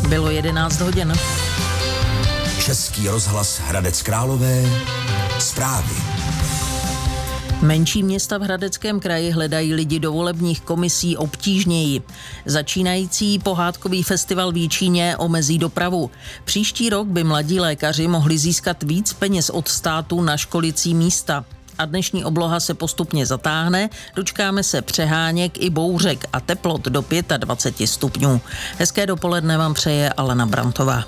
Bylo 11 hodin. Český rozhlas Hradec Králové. Zprávy. Menší města v Hradeckém kraji hledají lidi do volebních komisí obtížněji. Začínající pohádkový festival v Jičíně omezí dopravu. Příští rok by mladí lékaři mohli získat víc peněz od státu na školicí místa. A dnešní obloha se postupně zatáhne, dočkáme se přeháněk i bouřek a teplot do 25 stupňů. Hezké dopoledne vám přeje Alena Brantová.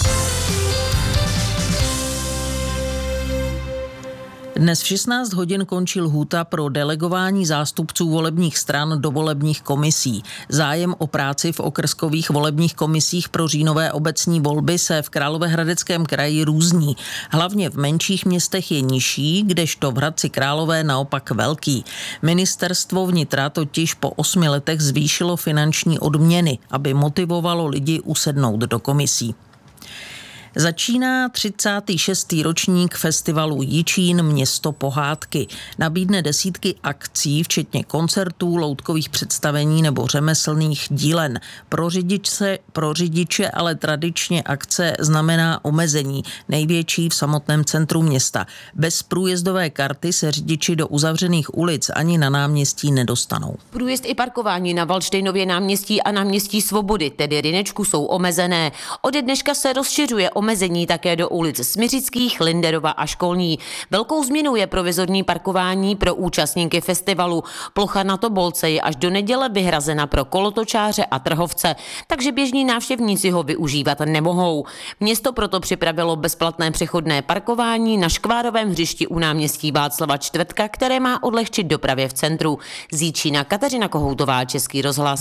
Dnes v 16 hodin končí lhůta pro delegování zástupců volebních stran do volebních komisí. Zájem o práci v okrskových volebních komisích pro říjnové obecní volby se v Královéhradeckém kraji různí. Hlavně v menších městech je nižší, kdežto v Hradci Králové naopak velký. Ministerstvo vnitra totiž po 8 letech zvýšilo finanční odměny, aby motivovalo lidi usednout do komisí. Začíná 36. ročník festivalu Jičín město pohádky. Nabídne desítky akcí, včetně koncertů, loutkových představení nebo řemeslných dílen. Pro řidiče ale tradičně akce znamená omezení, největší v samotném centru města. Bez průjezdové karty se řidiči do uzavřených ulic ani na náměstí nedostanou. Průjezd i parkování na Valdštejnově náměstí a náměstí Svobody, tedy Rynečku, jsou omezené. Ode dneška se rozšiřuje omezení také do ulic Smiřických, Linderova a Školní. Velkou změnou je provizorní parkování pro účastníky festivalu. Plocha na Tobolce je až do neděle vyhrazena pro kolotočáře a trhovce, takže běžní návštěvníci ho využívat nemohou. Město proto připravilo bezplatné přechodné parkování na Škvárovém hřišti u náměstí Václava Čtvrtka, které má odlehčit dopravě v centru. Z Jičína Kateřina Kohoutová, Český rozhlas.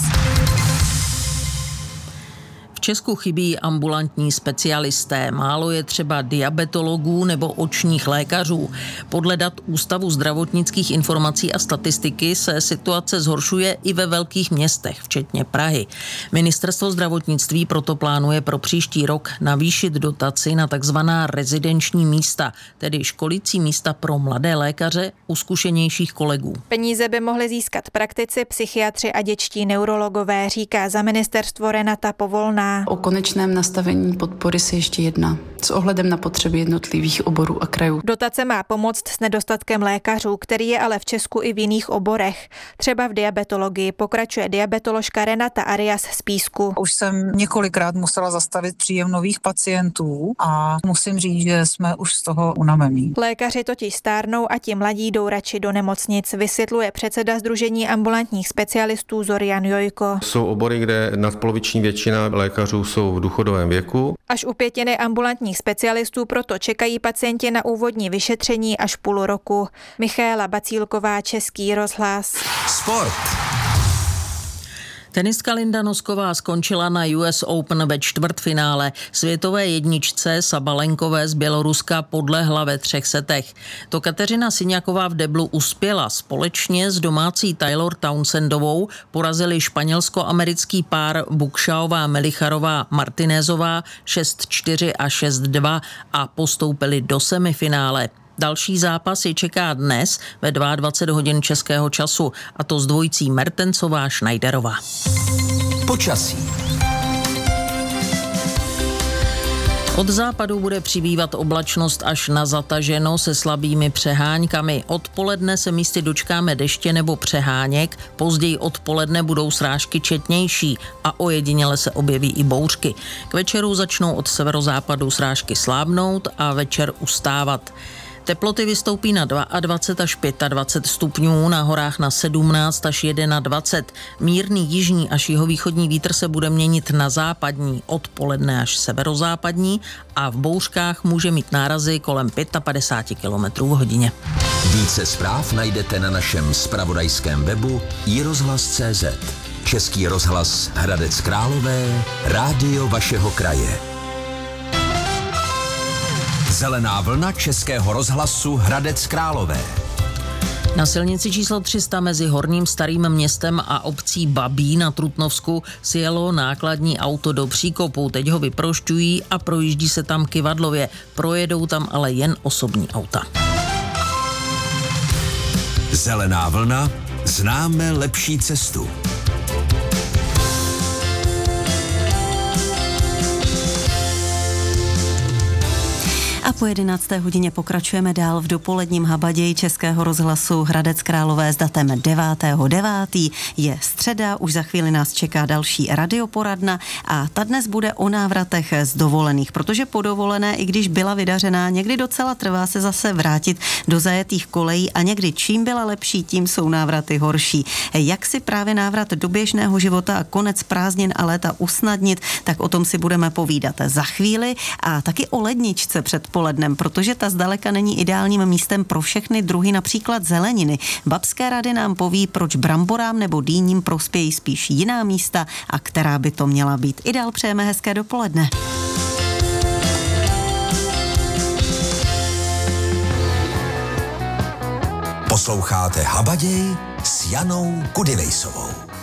V Česku chybí ambulantní specialisté. Málo je třeba diabetologů nebo očních lékařů. Podle dat Ústavu zdravotnických informací a statistiky se situace zhoršuje i ve velkých městech, včetně Prahy. Ministerstvo zdravotnictví proto plánuje pro příští rok navýšit dotaci na takzvaná rezidenční místa, tedy školicí místa pro mladé lékaře u zkušenějších kolegů. Peníze by mohli získat praktici, psychiatři a dětští neurologové, říká za ministerstvo Renata Povolná. O konečném nastavení podpory se ještě jedná s ohledem na potřeby jednotlivých oborů a krajů. Dotace má pomoct s nedostatkem lékařů, který je ale v Česku i v jiných oborech. Třeba v diabetologii, pokračuje diabetoložka Renata Arias z Písku. Už jsem několikrát musela zastavit příjem nových pacientů a musím říct, že jsme už z toho unavení. Lékaři totiž stárnou a ti mladí jdou radši do nemocnic, vysvětluje předseda Sdružení ambulantních specialistů Zorian Jojko. Jsou obory, kde nadpoloviční většina lékařů jsou v důchodovém věku. Až u 1/5 ambulantních specialistů proto čekají pacienti na úvodní vyšetření až půl roku. Michaela Bacílková, Český rozhlas. Sport. Tenistka Linda Nosková skončila na US Open ve čtvrtfinále. Světové jedničce Sabalenkové z Běloruska podlehla ve 3 setech. To Kateřina Siňaková v deblu uspěla. Společně s domácí Taylor Townsendovou porazili španělsko-americký pár Bukshaová Melicharová Martinezová 6-4 a 6-2 a postoupili do semifinále. Další zápas je čeká dnes ve 22 hodin českého času, a to s dvojicí Mertensová Schneiderová. Počasí. Od západu bude přibývat oblačnost až na zataženo se slabými přeháňkami. Odpoledne se místy dočkáme deště nebo přeháněk, později odpoledne budou srážky četnější a ojediněle se objeví i bouřky. K večeru začnou od severozápadu srážky slábnout a večer ustávat. Teploty vystoupí na 22 až 25 stupňů, na horách na 17 až 21. Mírný jižní až jihovýchodní vítr se bude měnit na západní, odpoledne až severozápadní a v bouřkách může mít nárazy kolem 55 km v hodině. Více zpráv najdete na našem zpravodajském webu iRozhlas.cz. Český rozhlas Hradec Králové, rádio vašeho kraje. Zelená vlna Českého rozhlasu Hradec Králové. Na silnici číslo 300 mezi Horním Starým Městem a obcí Babí na Trutnovsku sjelo nákladní auto do příkopu. Teď ho vyprošťují a projíždí se tam kyvadlově. Projedou tam ale jen osobní auta. Zelená vlna, známe lepší cestu. po 11. hodině pokračujeme dál v dopoledním habaději Českého rozhlasu Hradec Králové s datem 9.9. Je středa, už za chvíli nás čeká další radioporadna a ta dnes bude o návratech z dovolených, protože po dovolené, i když byla vydařená, někdy docela trvá se zase vrátit do zajetých kolejí a někdy čím byla lepší, tím jsou návraty horší. Jak si právě návrat do běžného života a konec prázdnin a léta usnadnit, tak o tom si budeme povídat za chvíli a taky o ledničce před polednem, protože ta zdaleka není ideálním místem pro všechny druhy, například zeleniny. Babské rady nám poví, proč bramborám nebo dýním prospějí spíš jiná místa a která by to měla být. I dál přejeme hezké dopoledne. Posloucháte Habaděj s Janou Kudilejsovou.